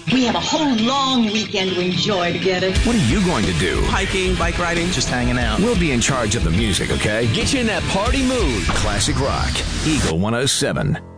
We have a whole long weekend to enjoy together. What are you going to do? Hiking, bike riding, just hanging out. We'll be in charge of the music, okay? Get you in that party mood. Classic Rock, Eagle 107.